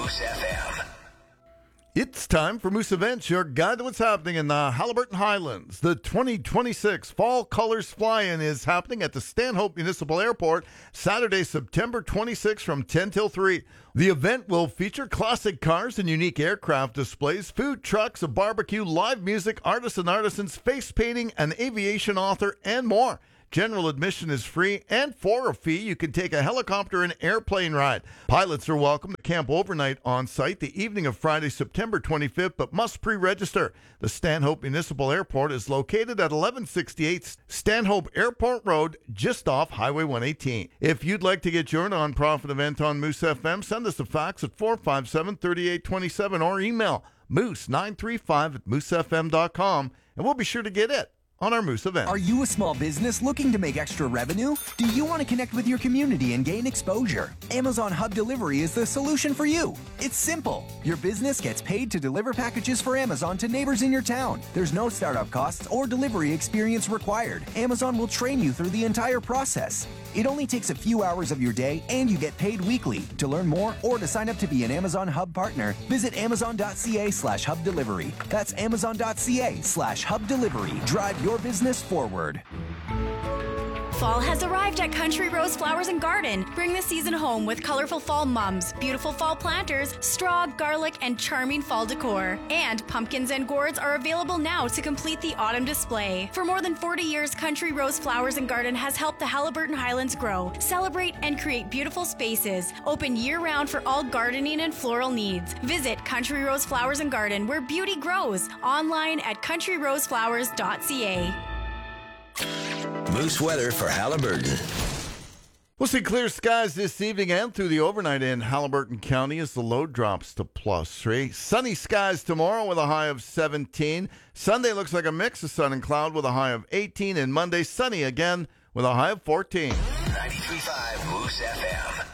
Moose FM. It's time for Moose Events, your guide to what's happening in the Haliburton Highlands. The 2026 Fall Colors Fly-In is happening at the Stanhope Municipal Airport Saturday, September 26 from 10 till 3. The event will feature classic cars and unique aircraft displays, food trucks, a barbecue, live music, artisans, face painting, an aviation author, and more. General admission is free, and for a fee, you can take a helicopter and airplane ride. Pilots are welcome to camp overnight on site the evening of Friday, September 25th, but must pre-register. The Stanhope Municipal Airport is located at 1168 Stanhope Airport Road, just off Highway 118. If you'd like to get your nonprofit event on Moose FM, send us a fax at 457-3827 or email moose935@moosefm.com, and we'll be sure to get it on our Moose event. Are you a small business looking to make extra revenue? Do you want to connect with your community and gain exposure? Amazon Hub Delivery is the solution for you. It's simple. Your business gets paid to deliver packages for Amazon to neighbors in your town. There's no startup costs or delivery experience required. Amazon will train you through the entire process. It only takes a few hours of your day, and you get paid weekly. To learn more or to sign up to be an Amazon Hub partner, visit amazon.ca/hub delivery. That's amazon.ca/hub delivery. Drive your business forward. Fall has arrived at Country Rose Flowers and Garden. Bring the season home with colorful fall mums, beautiful fall planters, straw, garlic, and charming fall decor. And pumpkins and gourds are available now to complete the autumn display. For more than 40 years, Country Rose Flowers and Garden has helped the Haliburton Highlands grow, celebrate, and create beautiful spaces. Open year-round for all gardening and floral needs. Visit Country Rose Flowers and Garden, where beauty grows. Online at countryroseflowers.ca. Moose weather for Haliburton. We'll see clear skies this evening and through the overnight in Haliburton County as the low drops to +3. Sunny skies tomorrow with a high of 17. Sunday looks like a mix of sun and cloud with a high of 18. And Monday sunny again with a high of 14. 93.5 Moose FM.